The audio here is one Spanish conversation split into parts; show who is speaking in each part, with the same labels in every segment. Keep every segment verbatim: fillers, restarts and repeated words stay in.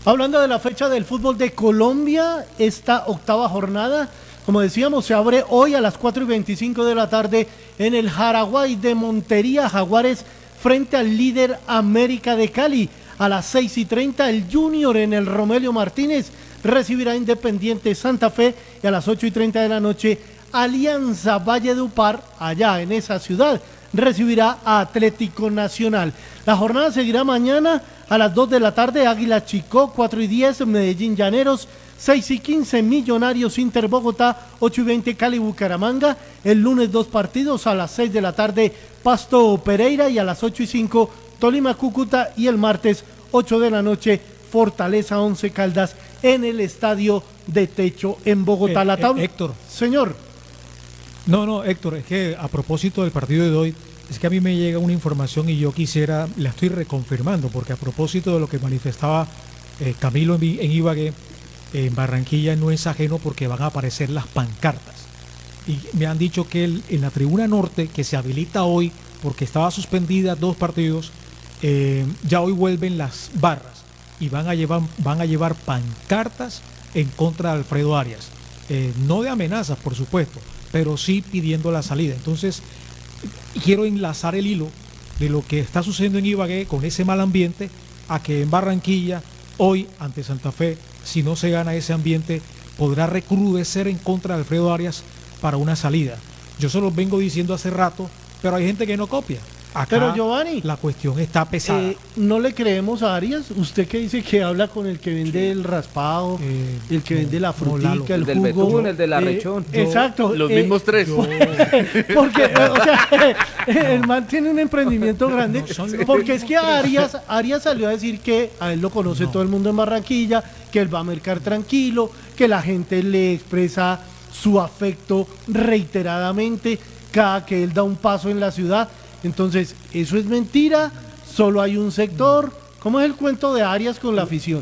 Speaker 1: Hablando de la fecha del fútbol de Colombia, esta octava jornada, como decíamos, se abre hoy a las cuatro y veinticinco de la tarde en el Jaraguay de Montería, Jaguares frente al líder América de Cali. A las seis y treinta el Junior en el Romelio Martínez recibirá Independiente Santa Fe, y a las ocho y treinta de la noche Alianza Valledupar, allá en esa ciudad, recibirá a Atlético Nacional. La jornada seguirá mañana a las dos de la tarde, Águila Chicó, cuatro y diez, Medellín Llaneros, seis y quince, Millonarios Inter Bogotá, ocho y veinte, Cali Bucaramanga. El lunes dos partidos, a las seis de la tarde, Pasto Pereira, y a las ocho y cinco, Tolima Cúcuta, y el martes, ocho de la noche, Fortaleza Once Caldas en el Estadio de Techo en Bogotá.
Speaker 2: Eh,
Speaker 1: La tabla...
Speaker 2: eh, Héctor.
Speaker 1: Señor.
Speaker 2: No, no, Héctor, es que a propósito del partido de hoy, es que a mí me llega una información y yo quisiera, la estoy reconfirmando, porque a propósito de lo que manifestaba eh, Camilo en, en Ibagué, en Barranquilla no es ajeno, porque van a aparecer las pancartas. Y me han dicho que el, en la tribuna norte, que se habilita hoy, porque estaba suspendida dos partidos, eh, ya hoy vuelven las barras y van a llevar, van a llevar pancartas en contra de Alfredo Arias. Eh, no de amenazas, por supuesto, pero sí pidiendo la salida. Entonces, quiero enlazar el hilo de lo que está sucediendo en Ibagué con ese mal ambiente a que en Barranquilla, hoy ante Santa Fe, si no se gana ese ambiente, podrá recrudecer en contra de Alfredo Arias para una salida. Yo se lo vengo diciendo hace rato, pero hay gente que no copia. Acá
Speaker 1: Pero Giovanni,
Speaker 2: la cuestión está pesada.
Speaker 1: Eh, ¿no le creemos a Arias? Usted que dice que habla con el que vende sí. el raspado, eh, el que no, vende la frutica, no, el,
Speaker 3: el
Speaker 1: jugo.
Speaker 3: Betún, el de la
Speaker 1: eh,
Speaker 3: rechón.
Speaker 1: Exacto.
Speaker 4: Los
Speaker 1: eh,
Speaker 4: mismos tres.
Speaker 1: Yo... porque, o sea, el man tiene un emprendimiento grande. No, porque es que Arias, Arias salió a decir que a él lo conoce no. todo el mundo en Barranquilla, que él va a mercar tranquilo, que la gente le expresa su afecto reiteradamente cada que él da un paso en la ciudad. Entonces, eso es mentira, solo hay un sector. ¿Cómo es el cuento de Arias con la afición?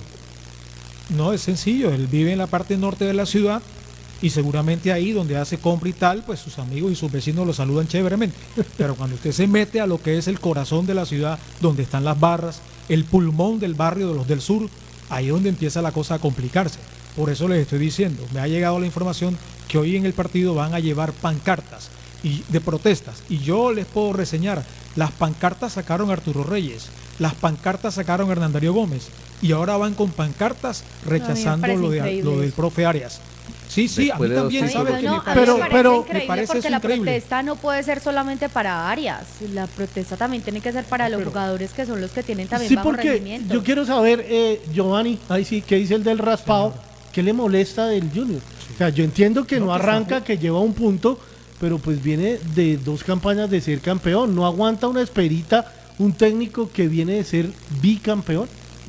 Speaker 2: No, es sencillo, él vive en la parte norte de la ciudad y seguramente ahí donde hace compra y tal, pues sus amigos y sus vecinos lo saludan chéveremente. Pero cuando usted se mete a lo que es el corazón de la ciudad, donde están las barras, el pulmón del barrio de los del sur, ahí es donde empieza la cosa a complicarse. Por eso les estoy diciendo, me ha llegado la información que hoy en el partido van a llevar pancartas y de protestas, y yo les puedo reseñar, las pancartas sacaron a Arturo Reyes, las pancartas sacaron a Hernán Darío Gómez, y ahora van con pancartas rechazando lo, de, lo del profe Arias. Sí, sí,
Speaker 3: Después
Speaker 2: a mí también,
Speaker 3: sí, no,
Speaker 2: ¿sabes?
Speaker 3: no,
Speaker 2: Me
Speaker 1: parece, pero, pero
Speaker 5: me parece porque la
Speaker 2: increíble.
Speaker 5: protesta no puede ser solamente para Arias, la protesta también tiene que ser para los pero, jugadores que son los que tienen también
Speaker 1: sí,
Speaker 5: bajo
Speaker 1: porque
Speaker 5: rendimiento.
Speaker 1: Yo quiero saber, eh, Giovanni, ahí sí, ¿qué dice el del raspado? Señor. ¿Qué le molesta del Junior? Sí. O sea, yo entiendo que no, no arranca, que lleva un punto, pero pues viene de dos campañas de ser campeón, no aguanta una esperita un técnico que viene de ser bicampeón.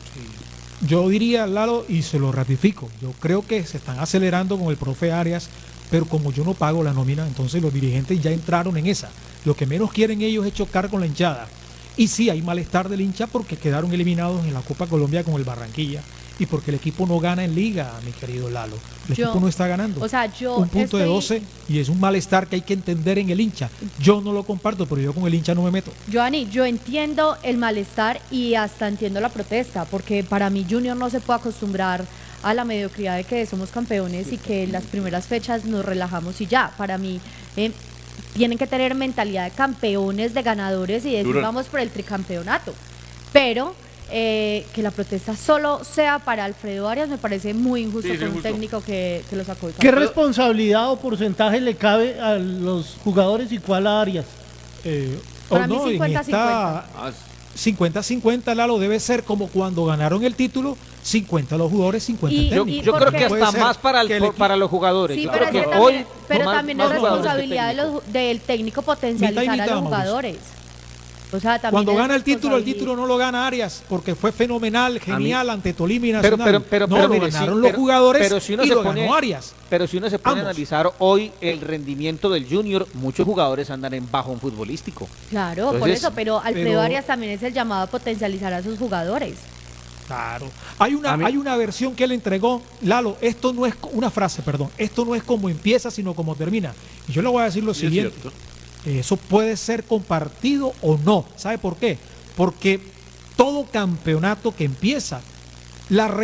Speaker 2: Sí. Yo diría, Lalo, y se lo ratifico, yo creo que se están acelerando con el profe Arias, pero como yo no pago la nómina, entonces los dirigentes ya entraron en esa. Lo que menos quieren ellos es chocar con la hinchada. Y sí, hay malestar del hincha porque quedaron eliminados en la Copa Colombia con el Barranquilla. Y porque el equipo no gana en liga, mi querido Lalo. El yo, equipo no está ganando.
Speaker 5: O sea, yo
Speaker 2: un punto
Speaker 5: estoy...
Speaker 2: de doce y es un malestar que hay que entender en el hincha. Yo no lo comparto, pero yo con el hincha no me meto.
Speaker 5: Giovanni, yo entiendo el malestar y hasta entiendo la protesta, porque para mí Junior no se puede acostumbrar a la mediocridad de que somos campeones y que en las primeras fechas nos relajamos y ya. Para mí eh, tienen que tener mentalidad de campeones, de ganadores y decir Duro. Vamos por el tricampeonato. Pero... Eh, que la protesta solo sea para Alfredo Arias me parece muy injusto sí, con un técnico que, que lo sacó de campo.
Speaker 1: ¿Qué responsabilidad o porcentaje le cabe a los jugadores y cuál a Arias?
Speaker 2: Eh,
Speaker 5: para
Speaker 2: oh,
Speaker 5: mí
Speaker 2: no,
Speaker 5: cincuenta cincuenta.
Speaker 2: cincuenta cincuenta, Lalo, debe ser como cuando ganaron el título, cincuenta los jugadores, cincuenta
Speaker 3: y,
Speaker 2: el técnico.
Speaker 3: Yo, yo creo que hasta más para, el, el para los jugadores.
Speaker 5: Sí,
Speaker 3: claro.
Speaker 5: pero,
Speaker 3: que
Speaker 5: también,
Speaker 3: hoy,
Speaker 5: pero
Speaker 3: más,
Speaker 5: también
Speaker 3: más
Speaker 5: es responsabilidad de los, del técnico potencializar mitad mitad, a los jugadores. O sea,
Speaker 2: cuando gana el título, el título no lo gana Arias, porque fue fenomenal, genial ante Tolima y
Speaker 3: Nacional. Pero, pero, pero,
Speaker 2: no,
Speaker 3: pero
Speaker 2: lo
Speaker 3: mire,
Speaker 2: ganaron
Speaker 3: sí,
Speaker 2: los
Speaker 3: pero,
Speaker 2: jugadores
Speaker 3: pero si uno
Speaker 2: y
Speaker 3: se
Speaker 2: lo
Speaker 3: pone,
Speaker 2: ganó Arias.
Speaker 3: Pero si uno se pone Ambos. a analizar hoy el rendimiento del Junior, muchos jugadores andan en bajón futbolístico.
Speaker 5: Claro, Entonces, por eso, pero Alfredo pero, Arias también es el llamado a potencializar a sus jugadores.
Speaker 2: Claro. Hay una, hay una versión que él entregó, Lalo, esto no es una frase, perdón, esto no es como empieza, sino como termina. Y yo le voy a decir lo sí, siguiente. Eso puede ser compartido o no. ¿Sabe por qué? Porque todo campeonato que empieza, la